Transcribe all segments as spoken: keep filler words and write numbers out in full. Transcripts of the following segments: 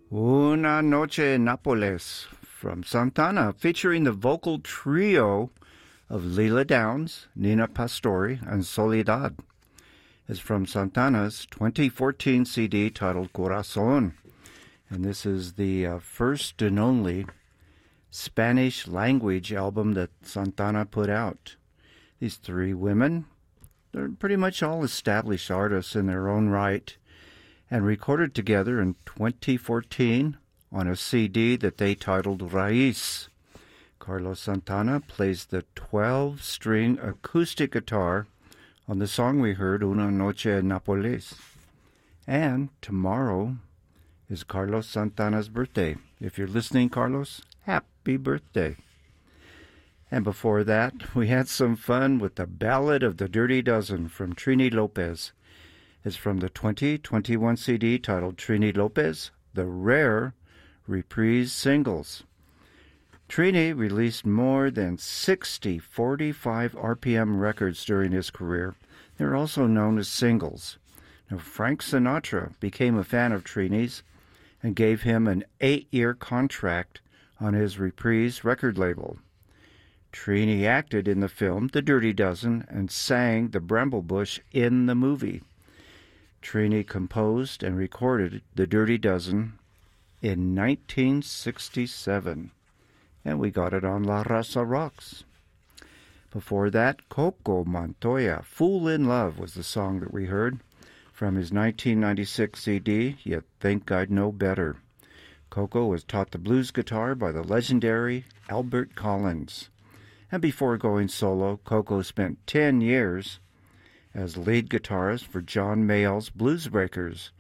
Una Noche en Nápoles from Santana, featuring the vocal trio of Leela Downs, Nina Pastori, and Soledad. It's from Santana's twenty fourteen C D titled Corazón. And this is the uh, first and only Spanish language album that Santana put out. These three women, they're pretty much all established artists in their own right, and recorded together in twenty fourteen on a C D that they titled Raíz. Carlos Santana plays the twelve-string acoustic guitar on the song we heard, Una Noche en Nápoles. And tomorrow is Carlos Santana's birthday. If you're listening, Carlos, happy birthday. And before that, we had some fun with the Ballad of the Dirty Dozen from Trini Lopez. It's from the twenty twenty-one C D titled Trini Lopez, The Rare Reprise Singles. Trini released more than sixty forty-five R P M records during his career. They're also known as singles. Now, Frank Sinatra became a fan of Trini's and gave him an eight-year contract on his Reprise record label. Trini acted in the film The Dirty Dozen and sang The Bramble Bush in the movie. Trini composed and recorded The Dirty Dozen in nineteen sixty-seven, and we got it on La Raza Rocks. Before that, Coco Montoya, Fool in Love, was the song that we heard from his nineteen ninety-six C D, You'd Think I'd Know Better. Coco was taught the blues guitar by the legendary Albert Collins. And before going solo, Coco spent ten years as lead guitarist for John Mayall's Blues Breakers.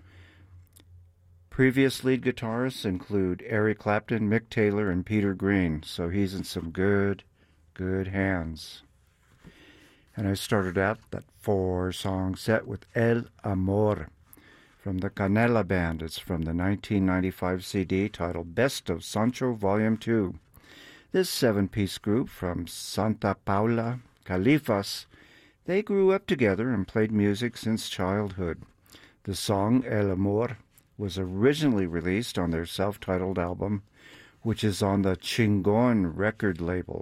Previous lead guitarists include Eric Clapton, Mick Taylor, and Peter Green, so he's in some good, good hands. And I started out that four-song set with El Amor from the Canela Band. It's from the nineteen ninety-five C D titled Best of Sancho Volume two. This seven-piece group from Santa Paula, Califas, they grew up together and played music since childhood. The song El Amor was originally released on their self-titled album, which is on the Chingon record label.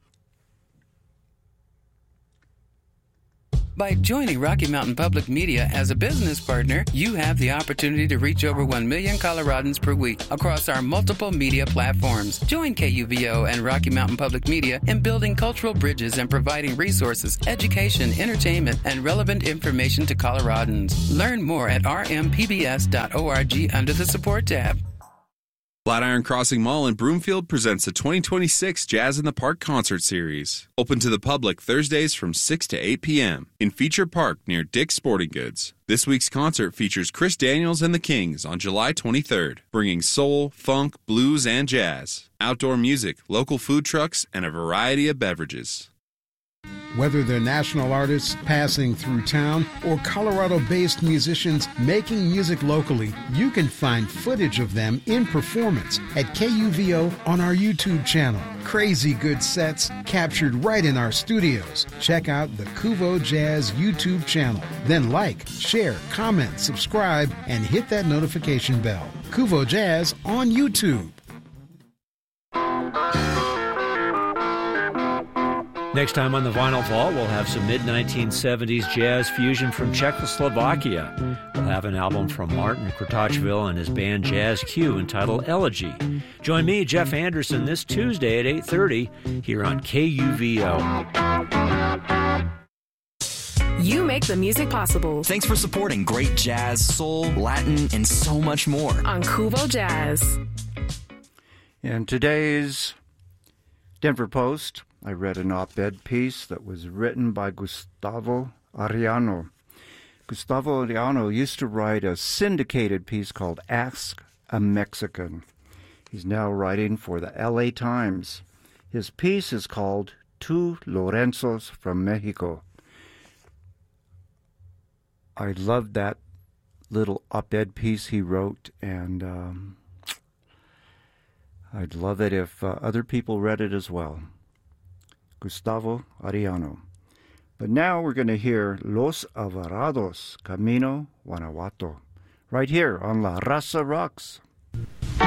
By joining Rocky Mountain Public Media as a business partner, you have the opportunity to reach over one million Coloradans per week across our multiple media platforms. Join K U V O and Rocky Mountain Public Media in building cultural bridges and providing resources, education, entertainment, and relevant information to Coloradans. Learn more at r m p b s dot org under the Support tab. Flatiron Crossing Mall in Broomfield presents the twenty twenty-six Jazz in the Park Concert Series. Open to the public Thursdays from six to eight p.m. in Feature Park near Dick's Sporting Goods. This week's concert features Chris Daniels and the Kings on July twenty-third, bringing soul, funk, blues, and jazz. Outdoor music, local food trucks, and a variety of beverages. Whether they're national artists passing through town or Colorado-based musicians making music locally, you can find footage of them in performance at K U V O on our YouTube channel. Crazy good sets captured right in our studios. Check out the Kuvo Jazz YouTube channel. Then like, share, comment, subscribe, and hit that notification bell. Kuvo Jazz on YouTube. Next time on the Vinyl Vault, we'll have some mid nineteen seventies jazz fusion from Czechoslovakia. We'll have an album from Martin Kratochvil and his band Jazz Q entitled Elegy. Join me, Jeff Anderson, this Tuesday at eight thirty here on K U V O. You make the music possible. Thanks for supporting great jazz, soul, Latin, and so much more on Kuvo Jazz. In today's Denver Post, I read an op-ed piece that was written by Gustavo Arellano. Gustavo Arellano used to write a syndicated piece called Ask a Mexican. He's now writing for the L A Times. His piece is called Two Lorenzos from Mexico. I loved that little op-ed piece he wrote, and um, I'd love it if uh, other people read it as well. Gustavo Arellano. But now we're going to hear Los Alvarados, Camino, Guanajuato, right here on La Raza Rocks.